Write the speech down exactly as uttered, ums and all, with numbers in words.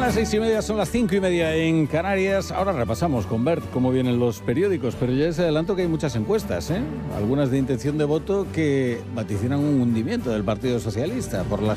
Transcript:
las seis y media, son las cinco y media en Canarias. Ahora repasamos con Bert cómo vienen los periódicos, pero ya les adelanto que hay muchas encuestas, ¿eh? Algunas de intención de voto que vaticinan un hundimiento del Partido Socialista por las